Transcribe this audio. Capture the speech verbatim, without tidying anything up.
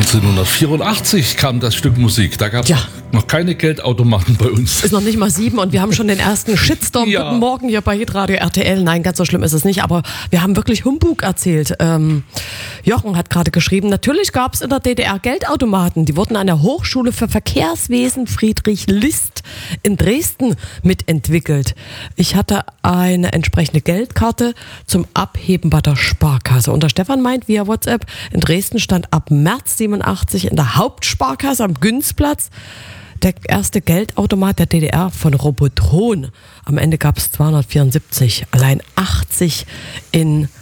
neunzehnhundertvierundachtzig kam das Stück Musik. Da gab es Ja. noch keine Geldautomaten bei uns. Ist noch nicht mal sieben und wir haben schon den ersten Shitstorm. Ja. Guten Morgen hier bei Hitradio R T L. Nein, ganz so schlimm ist es nicht, aber wir haben wirklich Humbug erzählt. Ähm, Jochen hat gerade geschrieben, natürlich gab es in der D D R Geldautomaten. Die wurden an der Hochschule für Verkehrswesen Friedrich List in Dresden mitentwickelt. Ich hatte eine entsprechende Geldkarte zum Abheben bei der Sparkasse. Und der Stefan meint via WhatsApp, in Dresden stand ab März siebenundachtzig in der Hauptsparkasse am Günzplatz der erste Geldautomat der D D R von Robotron. Am Ende gab es zweihundertvierundsiebzig, allein achtzig in